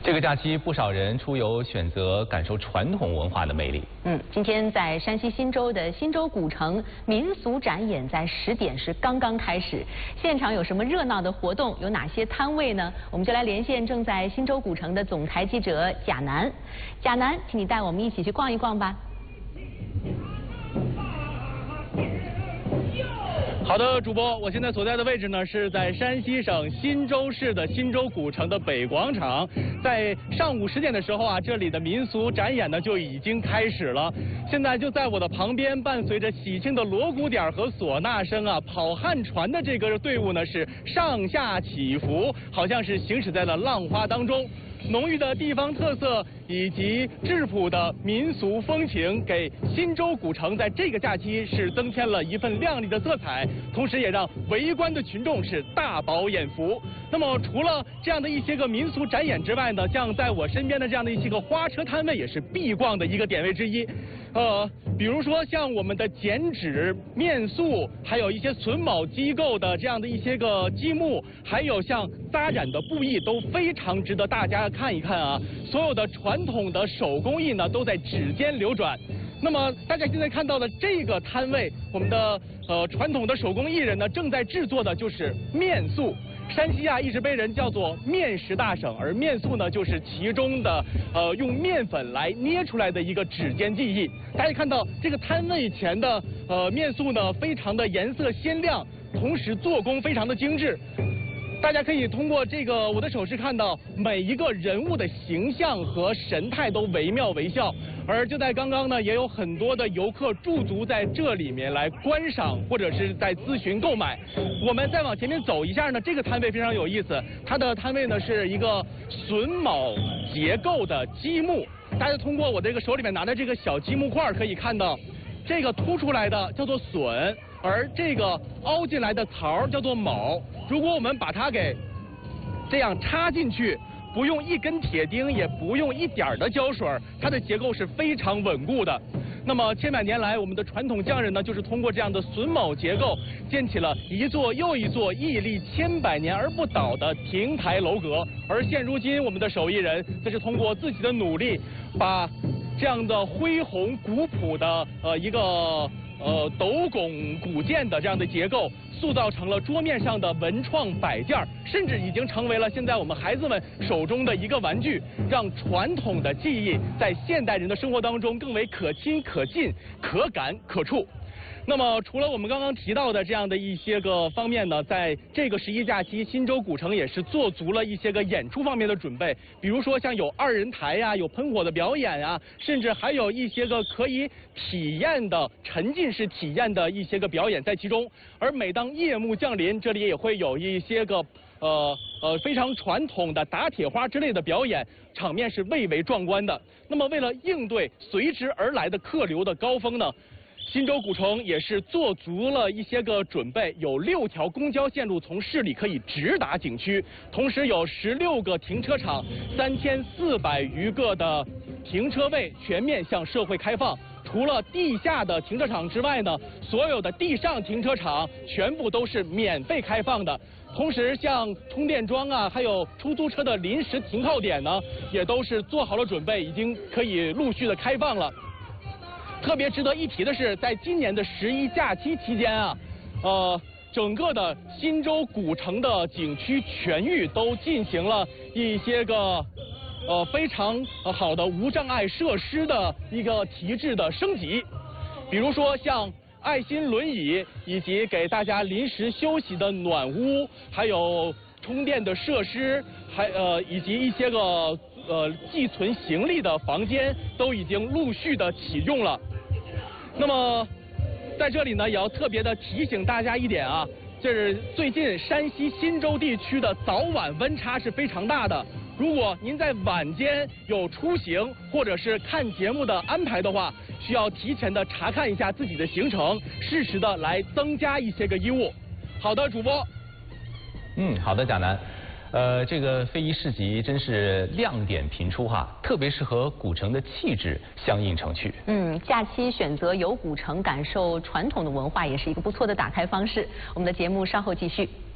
这个假期，不少人出游选择感受传统文化的魅力。 今天在山西忻州的忻州古城民俗展演在10点是刚刚开始，现场有什么热闹的活动？有哪些摊位呢？我们就来连线正在忻州古城的总台记者贾楠。贾楠，请你带我们一起去逛一逛吧。 好的，主播，我现在所在的位置呢是在山西省忻州市的忻州古城的北广场。在上午10点的时候啊，这里的民俗展演呢就已经开始了。现在就在我的旁边，伴随着喜庆的锣鼓点和唢呐声啊，跑旱船的这个队伍呢是上下起伏，好像是行驶在了浪花当中。 浓郁的地方特色以及质朴的民俗风情，给忻州古城在这个假期是增添了一份亮丽的色彩，同时也让围观的群众是大饱眼福。那么，除了这样的一些个民俗展演之外呢，像在我身边的这样的一些个花车摊位，也是必逛的一个点位之一。比如说像我们的剪纸、面塑，还有一些榫卯机构的这样的一些个积木，还有像扎染的布艺，都非常值得大家看一看啊！所有的传统的手工艺呢，都在指尖流转。那么大家现在看到的这个摊位，我们的传统的手工艺人呢，正在制作的就是面塑。 山西啊，一直被人叫做面食大省，而面塑呢，就是其中的用面粉来捏出来的一个指尖技艺。大家看到这个摊位前的面塑呢，非常的颜色鲜亮，同时做工非常的精致。 大家可以通过这个我的手势看到每一个人物的形象和神态都惟妙惟肖，而就在刚刚呢，也有很多的游客驻足在这里面来观赏或者是在咨询购买。我们再往前面走一下呢，这个摊位非常有意思，它的摊位呢是一个榫卯结构的积木。大家通过我这个手里面拿的这个小积木块可以看到，这个凸出来的叫做榫。 而这个凹进来的槽叫做卯，如果我们把它给这样插进去，不用一根铁钉，也不用一点的胶水，它的结构是非常稳固的。那么千百年来，我们的传统匠人呢，就是通过这样的榫卯结构，建起了一座又一座屹立千百年而不倒的亭台楼阁。而现如今，我们的手艺人则是通过自己的努力，把这样的恢宏古朴的一个。 斗拱古建的这样的结构，塑造成了桌面上的文创摆件，甚至已经成为了现在我们孩子们手中的一个玩具，让传统的技艺在现代人的生活当中更为可亲、可近、可感、可触。 那么，除了我们刚刚提到的这样的一些个方面呢，在这个11假期，忻州古城也是做足了一些个演出方面的准备。比如说，像有2人台呀，有喷火的表演呀，甚至还有一些个可以体验的沉浸式体验的一些个表演在其中。而每当夜幕降临，这里也会有一些个非常传统的打铁花之类的表演，场面是蔚为壮观的。那么，为了应对随之而来的客流的高峰呢？ 忻州古城也是做足了一些个准备，有6条公交线路从市里可以直达景区，同时有16个停车场，3400余个的停车位全面向社会开放。除了地下的停车场之外呢，所有的地上停车场全部都是免费开放的。同时，像充电桩啊，还有出租车的临时停靠点呢，也都是做好了准备，已经可以陆续的开放了。 特别值得一提的是，在今年的11假期期间啊，整个的忻州古城的景区全域都进行了一些个非常好的无障碍设施的一个提质的升级，比如说像爱心轮椅，以及给大家临时休息的暖屋，还有充电的设施，以及一些个寄存行李的房间，都已经陆续的启用了。 那么，在这里呢，也要特别的提醒大家一点啊，就是最近山西忻州地区的早晚温差是非常大的。如果您在晚间有出行或者是看节目的安排的话，需要提前的查看一下自己的行程，适时的来增加一些个衣物。好的，主播。 好的，贾楠。这个非遗市集真是亮点频出哈，特别是和古城的气质相映成趣。 假期选择游古城，感受传统的文化，也是一个不错的打开方式。我们的节目稍后继续。